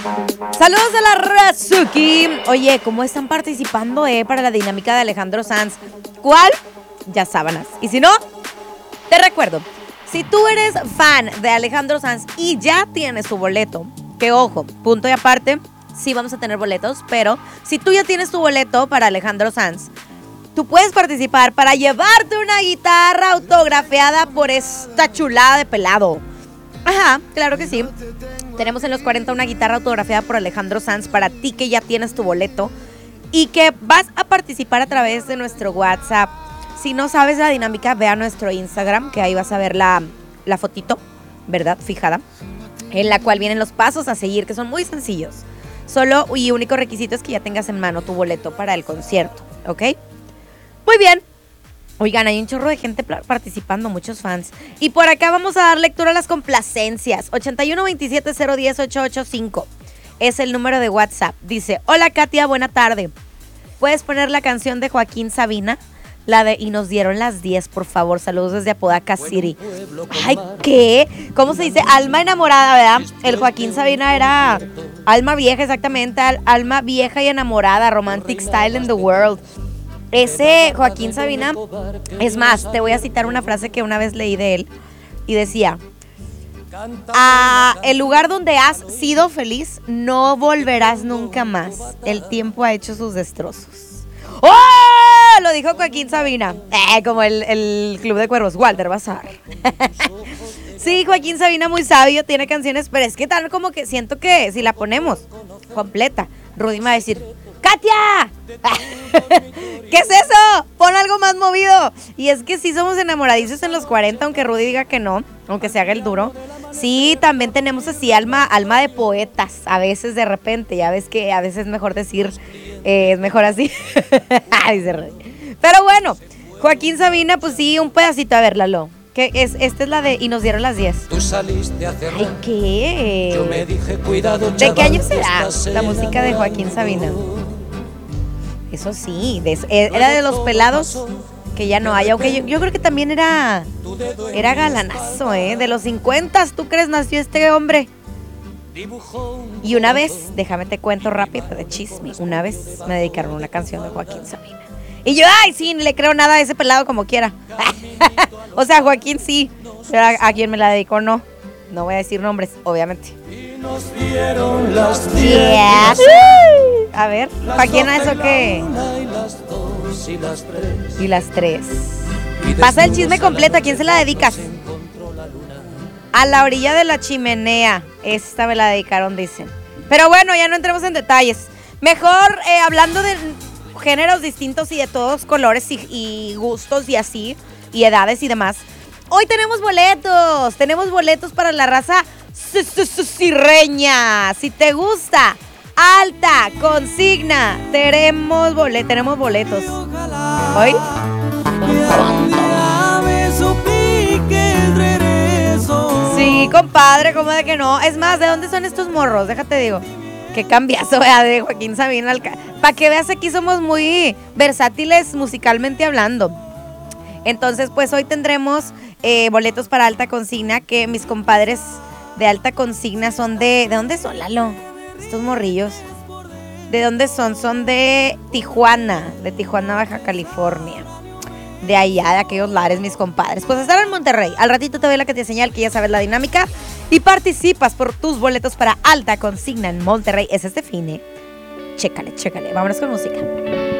Saludos a la Razuki. Oye, ¿cómo están participando para la dinámica de Alejandro Sanz? ¿Cuál? Ya sábanas. Y si no, te recuerdo, si tú eres fan de Alejandro Sanz y ya tienes tu boleto, que ojo, punto y aparte, sí vamos a tener boletos, pero si tú ya tienes tu boleto para Alejandro Sanz, tú puedes participar para llevarte una guitarra autografiada por esta chulada de pelado. Ajá, claro que sí. Tenemos en los 40 una guitarra autografiada por Alejandro Sanz para ti que ya tienes tu boleto y que vas a participar a través de nuestro WhatsApp. Si no sabes la dinámica, ve a nuestro Instagram, que ahí vas a ver la fotito, ¿verdad? Fijada, en la cual vienen los pasos a seguir, que son muy sencillos. Solo y único requisito es que ya tengas en mano tu boleto para el concierto, ¿ok? Muy bien. Oigan, hay un chorro de gente participando, muchos fans. Y por acá vamos a dar lectura a las complacencias. 81 27 010 885 es el número de WhatsApp. Dice, hola Katia, buena tarde. ¿Puedes poner la canción de Joaquín Sabina? La de Y nos dieron las 10, por favor. Saludos desde Apodaca City. Ay, ¿qué? ¿Cómo se dice? Alma enamorada, ¿verdad? El Joaquín Sabina era alma vieja, exactamente. Alma vieja y enamorada. Romantic style in the world. Ese Joaquín Sabina, es más, te voy a citar una frase que una vez leí de él y decía, el lugar donde has sido feliz no volverás nunca más, el tiempo ha hecho sus destrozos. ¡Oh! Lo dijo Joaquín Sabina, como el Club de Cuervos, Walter Bazar. Sí, Joaquín Sabina muy sabio, tiene canciones, pero es que tal como que siento que si la ponemos completa, Rudy me va a decir, ¡Katia! ¿Qué es eso? Pon algo más movido. Y es que sí somos enamoradizos en los 40, aunque Rudy diga que no, aunque se haga el duro. Sí, también tenemos así alma de poetas, a veces de repente. Ya ves que a veces es mejor decir, es mejor así. Dice Rudy. Pero bueno, Joaquín Sabina, pues sí, un pedacito, a ver, Lalo. Esta es la de Y nos dieron las 10. Tú saliste a cerrar. Ay, ¿qué? Yo me dije, cuidado, ¿de qué año será la música de Joaquín Sabina? Eso sí, era de los pelados que ya no hay. Aunque yo creo que también era galanazo, de los 50, ¿tú crees nació este hombre? Y una vez, déjame te cuento rápido de chisme, una vez me dedicaron una canción de Joaquín Sabina. Y yo, ay, sí, no le creo nada a ese pelado como quiera. O sea, Joaquín sí, pero a quien me la dedicó no. No voy a decir nombres, obviamente. Y nos dieron las 10. Yeah. A ver, ¿para quién es eso qué? Y las 2 y las 3. Y las 3. Pasa el chisme completo, ¿a quién se la dedicas? A la orilla de la chimenea. Esta me la dedicaron, dicen. Pero bueno, ya no entremos en detalles. Mejor hablando de géneros distintos y de todos colores y gustos y así, y edades y demás. Hoy tenemos boletos para la raza sirreña. Si te gusta alta consigna, tenemos boletos. ¿Hoy? Sí, compadre, ¿cómo de que no? Es más, ¿de dónde son estos morros? Déjate digo. Qué cambiazo, de Joaquín Sabina. Para que veas, aquí somos muy versátiles musicalmente hablando. Entonces, pues hoy tendremos boletos para alta consigna, que mis compadres de alta consigna son ¿de dónde son, Lalo? Estos morrillos. ¿De dónde son? Son de Tijuana, Baja California. De allá, de aquellos lares, mis compadres. Pues estar en Monterrey. Al ratito te doy la que te señal, que ya sabes la dinámica. Y participas por tus boletos para alta consigna en Monterrey. Es este fin, Chécale. Vámonos con música.